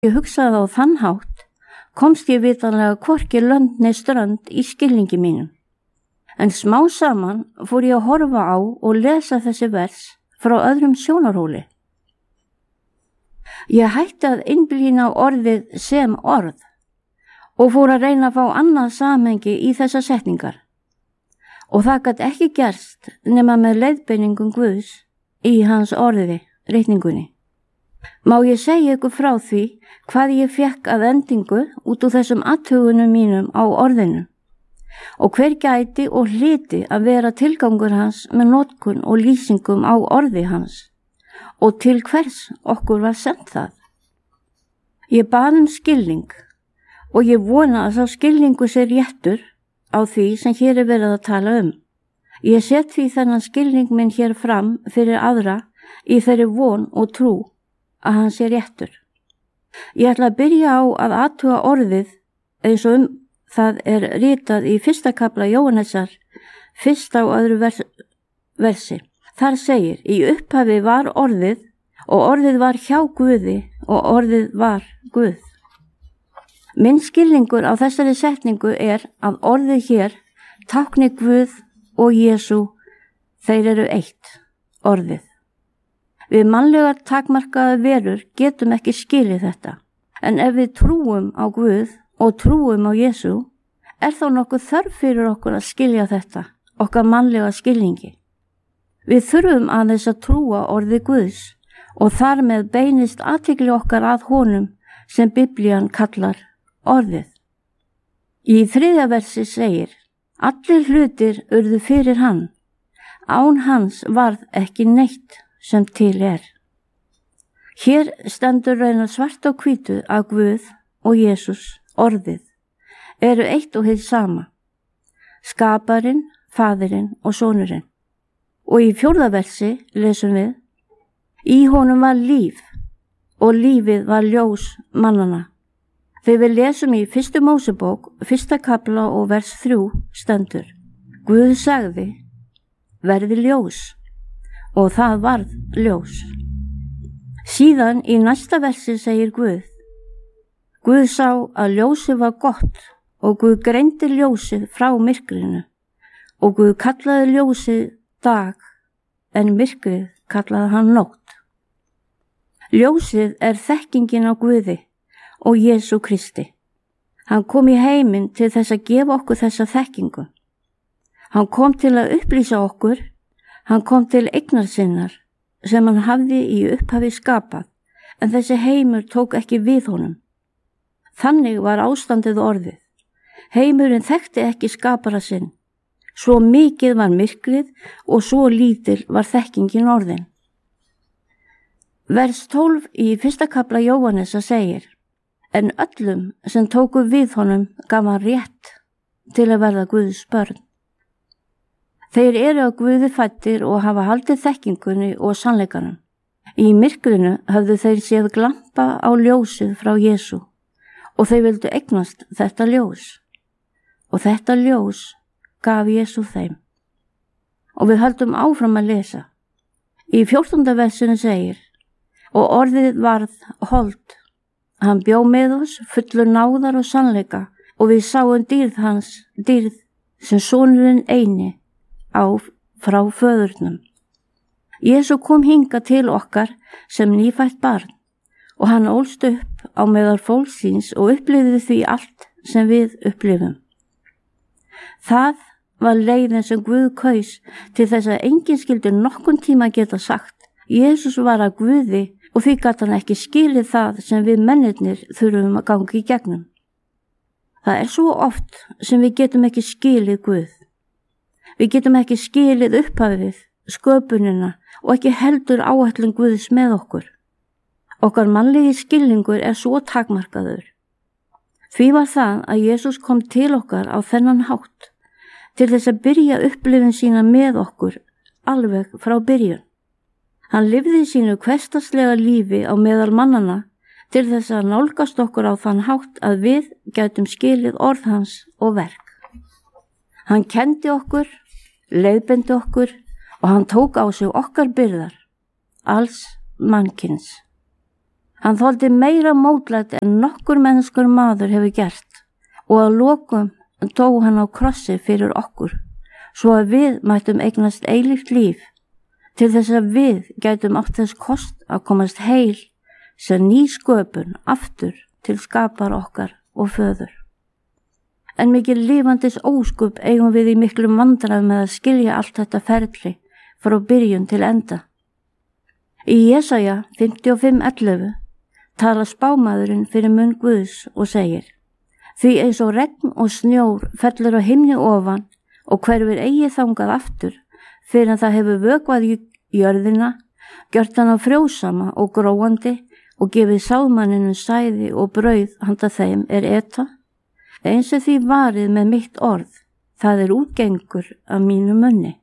Ég hugsaði á þann hátt, komst ég vitanlega hvorki lönd né strönd í skilningi mínum. En smá saman fór ég að horfa á og lesa þessi vers frá öðrum sjónarhóli. Ég hætti að innblína orðið sem orð og fór að reyna að fá annað samhengi í þessar setningar. Og það gat ekki gerst nema með leiðbeiningum Guðs í hans orði, reikningunni. Má ég segja ykkur frá því hvað ég fekk að endingu út úr þessum athugunum mínum á orðinu og hver gæti og hlyti að vera tilgangur hans með notkun og lýsingum á orði hans og til hvers okkur var sent það. Ég bað skilning og ég vona að sá skilningu sé réttur á því sem hér verið að tala Ég set því þennan skilning minn hér fram fyrir aðra í þeirri von og trú að hann sé réttur. Ég ætla að byrja á að athuga orðið eins og það ritað í 1. kafla Jóhannesar, 1. og 2. versi. Þar segir, í upphafi var orðið og orðið var hjá Guði og orðið var Guð. Minn skilningur á þessari setningu að orðið hér tákni Guð og Jesú, þeir eru eitt, orðið. Við mannlegar takmarkaða verur getum ekki skilið þetta, en ef við trúum á Guð og trúum á Jesú, þá nokkuð þörf fyrir okkur að skilja þetta, okkar mannlega skilningi. Við þurfum aðeins að trúa orði Guðs og þar með beinist athygli okkar að honum sem Biblían kallar orðið. Í 3. versi segir, allir hlutir urðu fyrir hann, án hans varð ekki neitt sem til Hér stendur raunar svart á hvítu að Guð og Jesús, orðið, eru eitt og hið sama, skaparinn, faðirinn og sonurinn. Og í 4. versi lesum við, í honum var líf og lífið var ljós mannanna. Þegar við lesum í 1. Mósebók, 1. kafla og vers 3 stendur, Guð sagði, verði ljós, og það varð ljós. Síðan í næsta versi segir Guð, Guð sá að ljósið var gott og Guð greindi ljósið frá myrkrinu og Guð kallaði ljósið dag en myrkrið kallaði hann nótt. Ljósið þekkingin á Guði og Jesú Kristi. Hann kom í heiminn til þess að gefa okkur þessa þekkingu. Hann kom til að upplýsa okkur, hann kom til eignar sinnar sem hann hafði í upphafi skapað, en þessi heimur tók ekki við honum. Þannig var ástandið orðið. Heimurinn þekkti ekki skapara sinn. Svo mikið var myrkrið og svo lítil var þekkingin orðin. Vers 12 í 1. kafla Jóhannesa segir, en öllum sem tóku við honum gaf hann rétt til að verða Guðs börn. Þeir eru á Guði fæddir og hafa haldið þekkingunni og sannleikanum. Í myrkrinu höfðu þeir séð glampa á ljósið frá Jesú og þeir vildu eignast þetta ljós. Og þetta ljós gaf Jesú þeim. Og við höldum áfram að lesa. Í 14. versinu segir, og orðið varð hold. Hann bjó með oss fullur náðar og sannleika og við sáum dýrð hans, dýrð sem sonurinn eini á frá föðurnum. Jesú kom hingað til okkar sem nýfætt barn og hann ólst upp á meðal fólks síns og upplifði því allt sem við upplifum. Það var leiðin sem Guð kaus til þess að enginn skyldi nokkun tíma geta sagt. Jesús var að Guði og því gat hann ekki skilið það sem við mennirnir þurfum að ganga í gegnum. Það svo oft sem við getum ekki skilið Guð. Við getum ekki skilið upphafið, sköpunina og ekki heldur áætlun Guðs með okkur. Okkar mannlegi skilningur svo takmarkaður. Því var það að Jesús kom til okkar á þennan hátt til þess að byrja upplifun sína með okkur alveg frá byrjun. Hann lifði sínu hversdagslega lífi á meðal mannana til þess að nálgast okkur á þann hátt að við gætum skilið orð hans og verk. Hann kenndi okkur, leiðbeindi okkur og hann tók á sig okkar byrðar, alls mannkyns. Hann þoldi meira mótlæti en nokkur mennskur maður hefur gert og að lokum dó hann á krossi fyrir okkur, svo að við mættum eignast eilíft líf, til þess að við gætum átt þess kost að komast heil sem ný sköpun aftur til skapar okkar og föður. En mikil lifandis óskup eigum við í miklum vandræðum með að skilja allt þetta ferli frá byrjun til enda. Í Jesaja 55:11 tala spámaðurinn fyrir munn Guðs og segir: Því eins og regn og snjór fellur á himni ofan og hverfur eigi þangað aftur fyrir að það hefur vökvað í jörðina, gjört hann á frjósama og gróandi og gefið sáðmanninum sæði og brauð handa þeim eta, eins og því varið með mitt orð, það útgengur af mínu munni.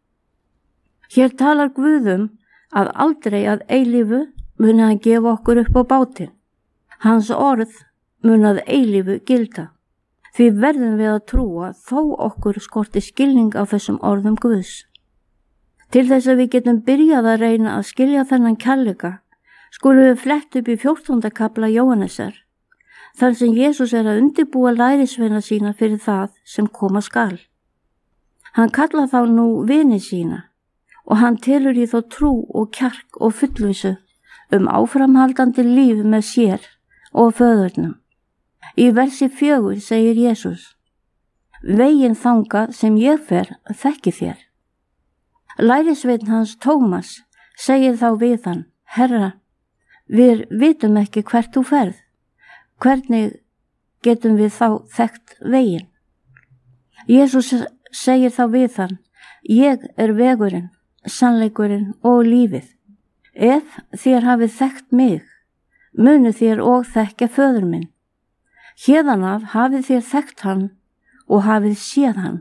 Hér talar Guð að aldrei að eilífu muni hann gefa okkur upp á bátinn. Hans orð mun að eilífu gilda. Því verðum við að trúa þó okkur skorti skilning á þessum orðum Guðs. Til þess að við getum byrjað að reyna að skilja þennan kærleika, skulum við flett upp í 14. kafla Jóhannesar, þar sem Jesús að undirbúa lærisveina sína fyrir það sem koma skal. Hann kallar þá nú vini sína og hann telur í þó trú og kjark og fullvissu áframhaldandi líf með sér og föðurnum. Í versi 4 segir Jesús: Veginn þangað sem ég fer þekki þér. Lærisveinn hans Tómas segir þá við hann: Herra, við vitum ekki hvert þú ferð. Hvernig getum við þá þekkt veginn? Jesús segir þá við hann: Ég vegurinn, sannleikurinn og lífið. Ef þér hafið þekkt mig, munu þér og þekkja föður minn. Héðan af hafið þér þekkt hann og hafið séð hann.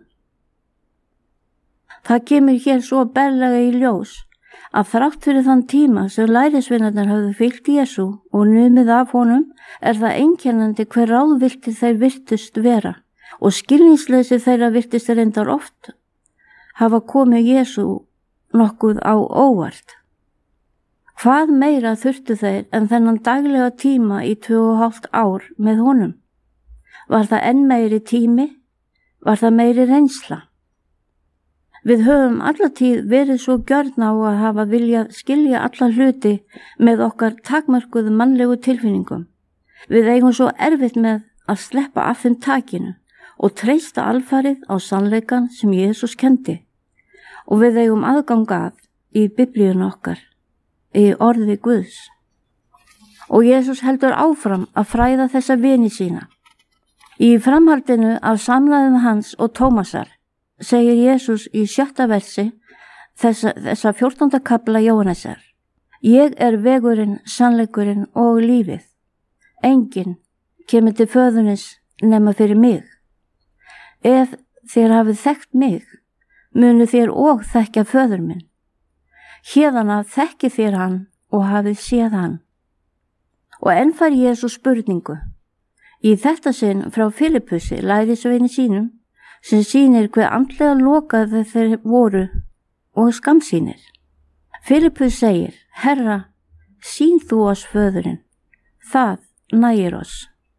Það kemur hér svo berlega í ljós að þrátt fyrir þann tíma sem lærisveinarnir hafðu fylgt Jesú og numið af honum það einkennandi hver ráðvilltir þeir virtust vera og skilningsleysi þeirra virtist reyndar oft hafa komið Jesú nokkuð á óvart. Hvað meira þurftu þeir en þennan daglega tíma í 2,5 ár með honum? Var það enn meiri tími? Var það meiri reynsla? Við höfum alla tíð verið svo gjörn á að hafa viljað skilja alla hluti með okkar takmörkuðu mannlegu tilfinningum. Við eigum svo erfitt með að sleppa af þeim takinu og treysta alfarið á sannleikan sem Jesús kendi. Og við eigum aðgang að í Biblíun okkar, í orði Guðs. Og Jesús heldur áfram að fræða þessa vini sína. Í framhaldinu af samræðum hans og Tómasar segir Jesús í 7. versi þessa 14. kafla Jóhannesar: Ég vegurinn, sannleikurinn og lífið. Enginn kemur til föðunis nema fyrir mig. Ef þér hafið þekkt mig, munu þér og þekkja föður minn. Héðan af þekki þér hann og hafið séð hann. Og enn fær Jesús spurningu, í þetta sinn frá Filippusi, lærisveini sínum, sem sýnir hve andlega lokaði þeir voru og skammsýnir. Filippus segir: Herra, sýn þú oss föðurinn, það nægir oss.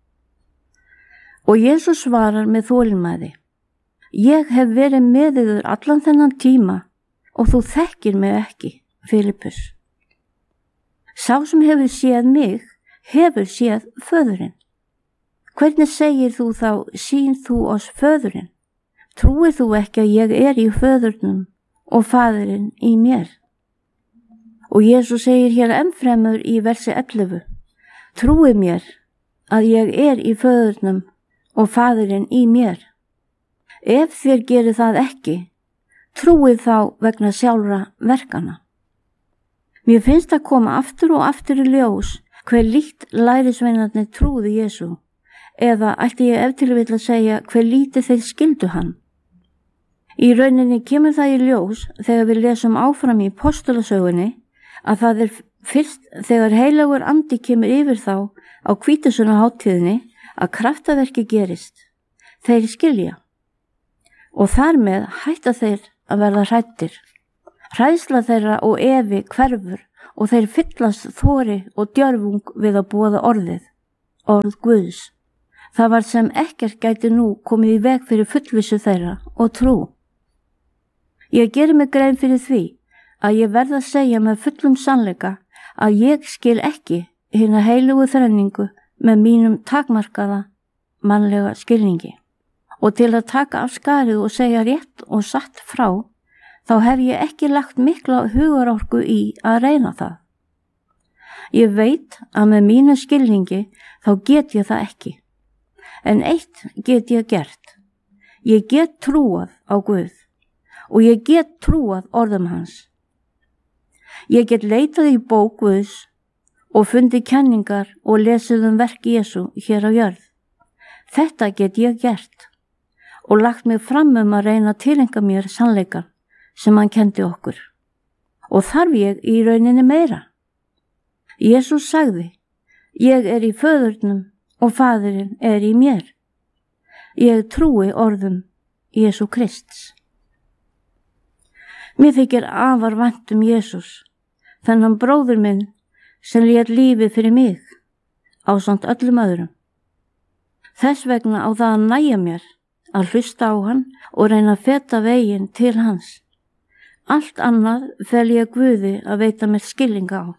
Og Jesús svarar með þolinmæði: Ég hef verið með yður allan þennan tíma og þú þekkir mig ekki, Filippus. Sá sem hefur séð mig, hefur séð föðurinn. Hvernig segir þú þá, sýn þú oss föðurinn? Trúir þú ekki að ég í föðurnum og faðurinn í mér? Og Jesús segir hér ennfremur í versi 11: Trúið mér að ég í föðurnum og faðurinn í mér. Ef þér gerir það ekki, trúið þá vegna sjálfra verkana. Mér finnst að koma aftur og aftur í ljós hver líkt lærisveinarnir trúðu Jesú, eða ætti ég ef til vill að segja hver lítið þeir skildu hann. Í rauninni kemur það í ljós þegar við lesum áfram í postulasögunni að það fyrst þegar heilagur andi kemur yfir þá á hvítasunnuhátíðinni að kraftaverki gerist. Þeir skilja. Og þar með hætta þeir að verða hræddir. Hræðsla þeirra og efi hverfur og þeir fyllast þori og djörfung við að boða orðið, orð Guðs. Það var sem ekkert gæti nú komið í veg fyrir fullvissu þeirra og trú. Ég geri mig grein fyrir því að ég verð að segja með fullum sannleika að ég skil ekki hina heilugu þrenningu með mínum takmarkaða mannlega skilningi. Og til að taka af skarið og segja rétt og satt frá, þá hef ég ekki lagt mikla hugarorku í að reyna það. Ég veit að með mínu skilningi þá get ég það ekki. En eitt get ég gert. Ég get trúað á Guð og ég get trúað orðum hans. Ég get leitað í bók Guðs og fundið kenningar og lesið verk Jesú hér á jörð. Þetta get ég gert og lagt mig fram að reyna að tileinka mér sannleikann sem hann kendi okkur. Og þarf ég í rauninni meira. Jesús sagði, ég er í föðurnum og faðirinn er í mér. Ég trúi orðum Jesú Krists. Mér þykir afar vænt Jesús, þennan bróður minn sem lét lífið fyrir mig, ásamt öllum öðrum. Þess vegna á það að nægja mér að hlusta á hann og reyna að feta veginn til hans. Allt annað fel ég Guði að veita mér skilninga á.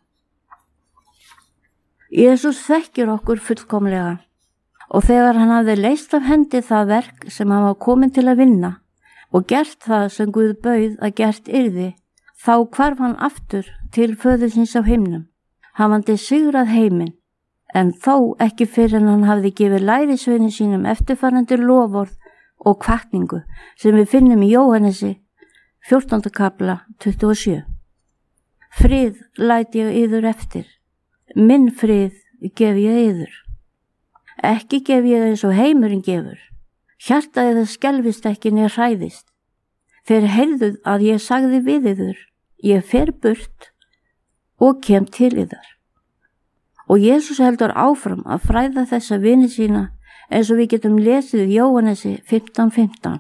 Jesús þekkir okkur fullkomlega og þegar hann hafði leyst af hendi það verk sem hann var kominn til að vinna og gert það sem Guð bauð að gert yrði, þá hvarf hann aftur til föðursins á himnum, hafandi sigrað heiminn, en þó ekki fyrr en hann hafði gefið lærisveinum sínum eftirfarandi loforð og hvatningu sem við finnum í Jóhannesi 14. kapla 27. Frið læt ég yður eftir, minn frið gef ég yður. Ekki gef ég eins og heimurinn gefur. Hjartað eða skelfist ekki né hræðist. Þeir heyrðuð að ég sagði við yður, ég fer burt og kem til yðar. Og Jesús heldur áfram að fræða þessa vini sína eins og við getum lesið í Jóhannesi 15:15.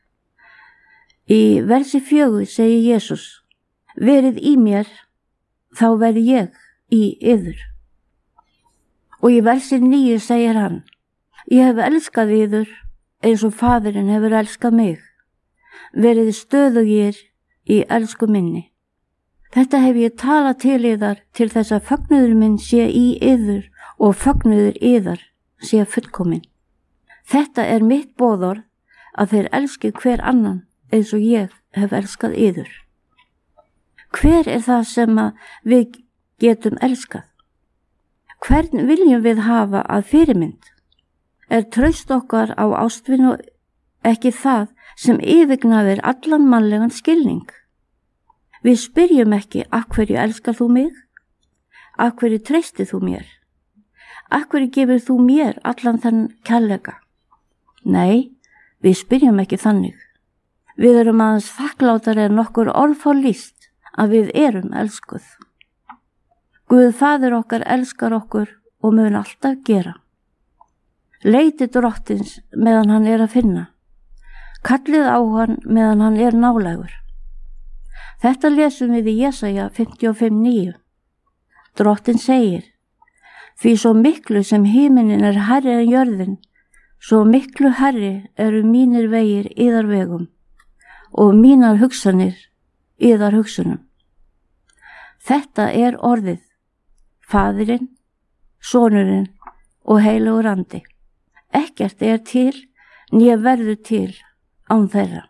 Í versi 4 segir Jesús, verið í mér, þá verð ég í yður. Og í versi 9 segir hann, ég hef elskað yður eins og faðirinn hefur elskað mig. Verið stöðugir í elsku minni. Þetta hef ég talað til yðar til þess að fögnuður minn sé í yður og fögnuður yðar sé fullkominn. Þetta er mitt boðorð að þeir elski hver annan eins og ég hef elskað yður. Hver er það sem við getum elskað? Hvern viljum við hafa að fyrirmynd? Er traust okkar á ástvinu ekki það sem yfirgnæfir allan mannlegan skilning? Við spyrjum ekki, af hverju elskar þú mig? Af hverju treystir þú mér? Af hverju gefur þú mér allan þann kærleika? Nei, við spyrjum ekki þannig. Við erum aðeins þakklátari en nokkur orð fá lýst að við erum elskuð. Guð faðir okkar elskar okkur og mun alltaf gera. Leiti drottins meðan hann er að finna. Kallið á hann meðan hann er nálægur. Þetta lesum við í Jesaja 55:9. Drottin segir, því svo miklu sem himinin er hærri en jörðin, svo miklu hærri eru mínir vegir yðar vegum og mínar hugsanir yðar hugsunum. Þetta er orðið, Faðirinn, Sonurinn og heilagur andi. Ekkert er til né verður til án þeirra.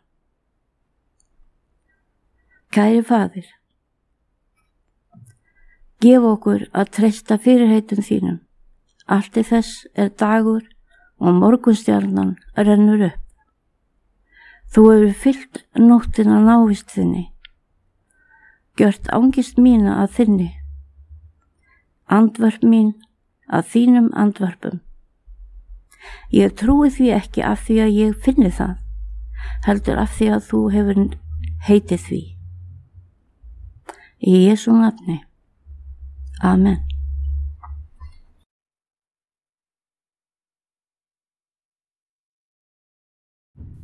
Kæri Faðir, gef okkur að treysta fyrirheitum þínum. Allt í þess er dagur og morgunstjarnan rennur upp. Þú hefur fyllt nóttina návist þinni, gjört angist mína að þinni, andvörp mín að þínum andvörpum. Ég trúi því ekki af því að ég finni það, heldur af því að þú hefur heitið því. Í Jesú nafni. Amen.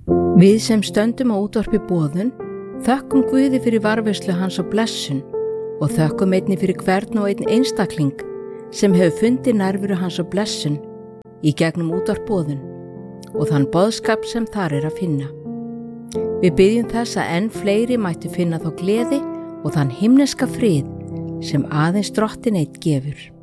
Við sem stöndum á útvarpi Boðun þökkum Guði fyrir varðveislu hans og blessun og þökkum einnig fyrir hvern og einn einstakling sem hefur fundið nærveru hans og blessun í gegnum útvarpboðun og þann boðskap sem þar að finna. Við biðjum þess að enn fleiri mættu finna þá gleði og þann himneska frið sem aðeins Drottinn einn gefur.